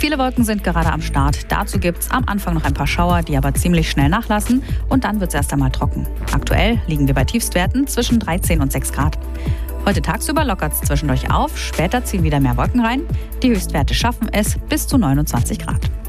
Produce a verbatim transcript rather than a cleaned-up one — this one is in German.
Viele Wolken sind gerade am Start. Dazu gibt es am Anfang noch ein paar Schauer, die aber ziemlich schnell nachlassen. Und dann wird es erst einmal trocken. Aktuell liegen wir bei Tiefstwerten zwischen dreizehn und sechs Grad. Heute tagsüber lockert es zwischendurch auf. Später ziehen wieder mehr Wolken rein. Die Höchstwerte schaffen es bis zu neunundzwanzig Grad.